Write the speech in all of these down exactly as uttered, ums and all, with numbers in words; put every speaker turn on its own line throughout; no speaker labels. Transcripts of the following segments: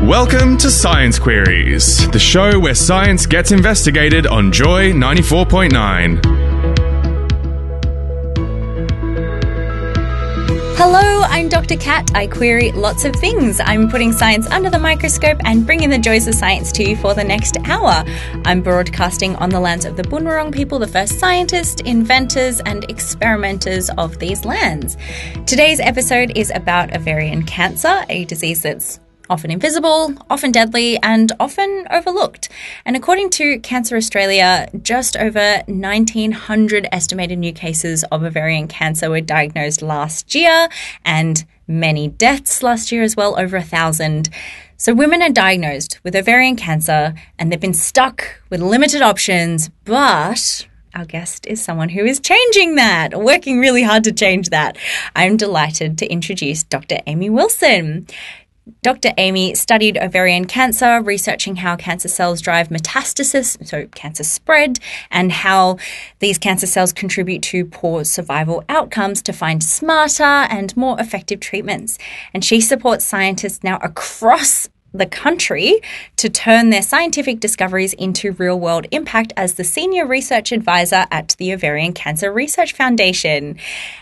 Welcome to Science Queries, the show where science gets investigated on Joy ninety-four point nine.
Hello, I'm Doctor Cat. I query lots of things. I'm putting science under the microscope and bringing the joys of science to you for the next hour. I'm broadcasting on the lands of the Boonwurrung people, the first scientists, inventors, and experimenters of these lands. Today's episode is about ovarian cancer, a disease that's often invisible, often deadly, and often overlooked. And according to Cancer Australia, just over nineteen hundred estimated new cases of ovarian cancer were diagnosed last year, and many deaths last year as well, over a thousand. So women are diagnosed with ovarian cancer, and they've been stuck with limited options, but our guest is someone who is changing that, working really hard to change that. I'm delighted to introduce Doctor Amy Wilson. Doctor Amy studied ovarian cancer, researching how cancer cells drive metastasis, so cancer spread, and how these cancer cells contribute to poor survival outcomes to find smarter and more effective treatments. And she supports scientists now across the country to turn their scientific discoveries into real-world impact as the senior research advisor at the Ovarian Cancer Research Foundation.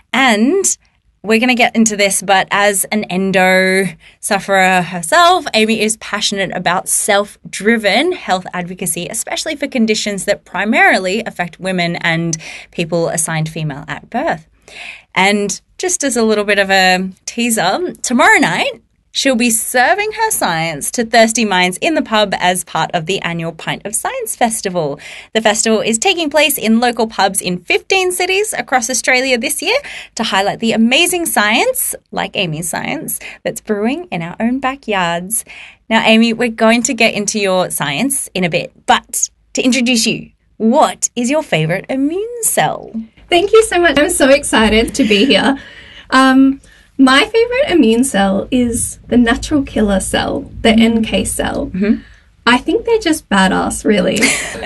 And we're going to get into this, but as an endo sufferer herself, Amy is passionate about self-driven health advocacy, especially for conditions that primarily affect women and people assigned female at birth. And just as a little bit of a teaser, tomorrow night, she'll be serving her science to thirsty minds in the pub as part of the annual Pint of Science Festival. The festival is taking place in local pubs in fifteen cities across Australia this year to highlight the amazing science, like Amy's science, that's brewing in our own backyards. Now, Amy, we're going to get into your science in a bit, but to introduce you, what is your favourite immune cell?
Thank you so much. I'm so excited to be here. Um... My favourite immune cell is the natural killer cell, the N K cell. Mm-hmm. I think they're just badass, really.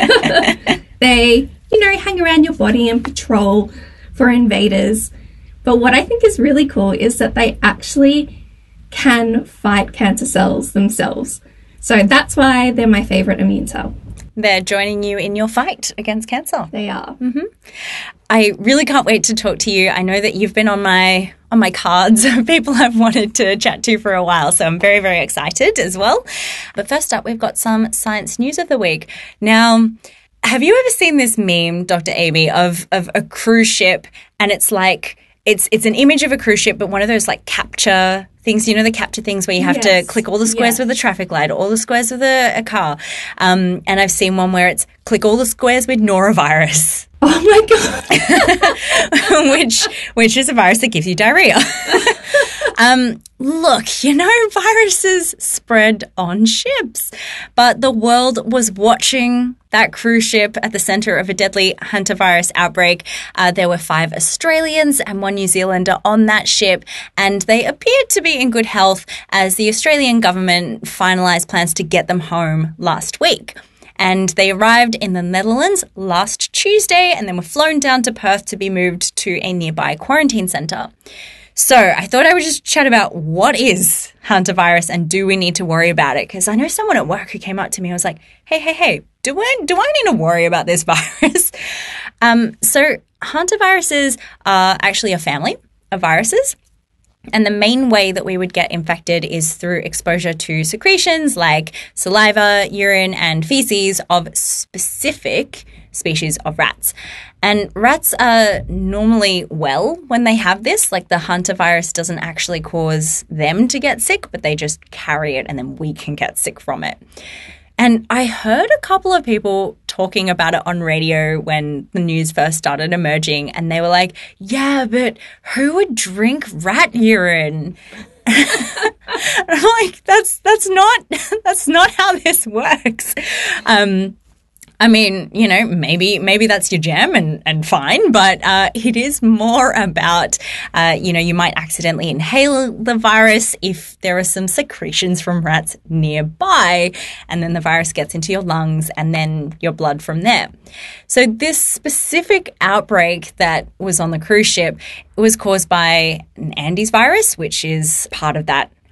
They, you know, hang around your body and patrol for invaders. But what I think is really cool is that they actually can fight cancer cells themselves. So that's why they're my favourite immune cell.
They're joining you in your fight against cancer.
They are.
Mm-hmm. I really can't wait to talk to you. I know that you've been on my on my cards. People I've wanted to chat to for a while, so I'm very, very excited as well. But first up, we've got some science news of the week. Now, have you ever seen this meme, Doctor Amy, of of a cruise ship, and it's like it's it's an image of a cruise ship, but one of those like capture things, you know, the capture things where you have yes. to click all the squares yes. with a traffic light, all the squares with a, a car. Um, and I've seen one where it's click all the squares with norovirus.
Oh my
God. which which is a virus that gives you diarrhea. um, look, you know, viruses spread on ships. But the world was watching that cruise ship at the centre of a deadly hantavirus outbreak. Uh, there were five Australians and one New Zealander on that ship, and they appeared to be in good health as the Australian government finalised plans to get them home last week. And they arrived in the Netherlands last Tuesday and then were flown down to Perth to be moved to a nearby quarantine centre. So I thought I would just chat about what is hantavirus and do we need to worry about it? Because I know someone at work who came up to me and was like, hey, hey, hey, do I, do I need to worry about this virus? um, so hantaviruses are actually a family of viruses. And the main way that we would get infected is through exposure to secretions like saliva, urine, and feces of specific species of rats. And rats are normally well when they have this. Like the hantavirus doesn't actually cause them to get sick, but they just carry it and then we can get sick from it. And I heard a couple of people talking about it on radio when the news first started emerging, and they were like, yeah, but who would drink rat urine? And I'm like, that's that's not that's not how this works. Um I mean, you know, maybe maybe that's your jam and, and fine, but uh, it is more about, uh, you know, you might accidentally inhale the virus if there are some secretions from rats nearby, and then the virus gets into your lungs and then your blood from there. So this specific outbreak that was on the cruise ship was caused by an Andes virus, which is part of that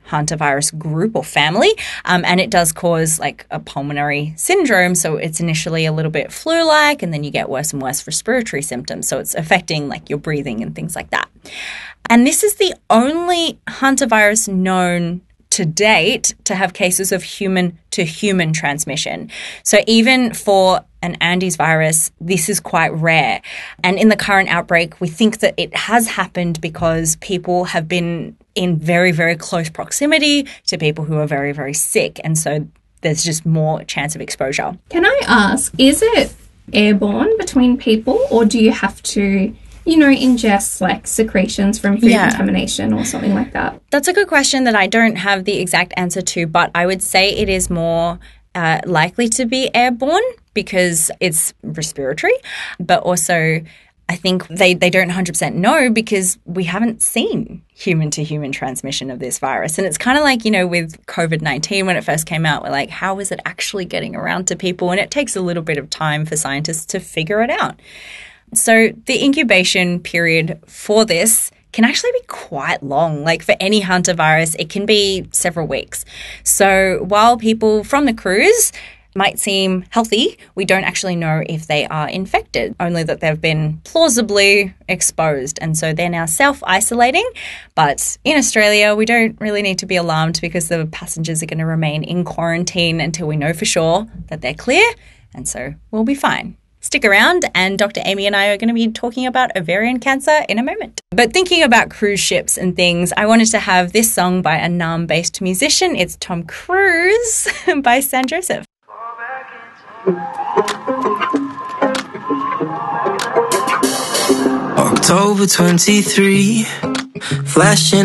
hantavirus group or family, um, and it does cause like a pulmonary syndrome. So it's initially a little bit flu-like, and then you get worse and worse respiratory symptoms. So it's affecting like your breathing and things like that. And this is the only hantavirus known to date to have cases of human-to-human transmission. So even for an Andes virus, this is quite rare. And in the current outbreak, we think that it has happened because people have been in very, very close proximity to people who are very, very sick. And so there's just more chance of exposure.
Can I ask, is it airborne between people, or do you have to, you know, ingest like secretions from food
Yeah.
contamination or something like that?
That's a good question that I don't have the exact answer to, but I would say it is more uh, likely to be airborne because it's respiratory, but also I think they, they don't one hundred percent know because we haven't seen human-to-human transmission of this virus. And it's kind of like, you know, with COVID nineteen when it first came out, we're like, how is it actually getting around to people? And it takes a little bit of time for scientists to figure it out. So the incubation period for this can actually be quite long. Like for any hantavirus, it can be several weeks. So while people from the cruise might seem healthy, we don't actually know if they are infected, only that they've been plausibly exposed. And so they're now self-isolating. But in Australia, we don't really need to be alarmed because the passengers are going to remain in quarantine until we know for sure that they're clear. And so we'll be fine. Stick around, and Doctor Amy and I are going to be talking about ovarian cancer in a moment. But thinking about cruise ships and things, I wanted to have this song by a Naarm-based musician. It's Tom Cruise by San Joseph.
October twenty-third, flashing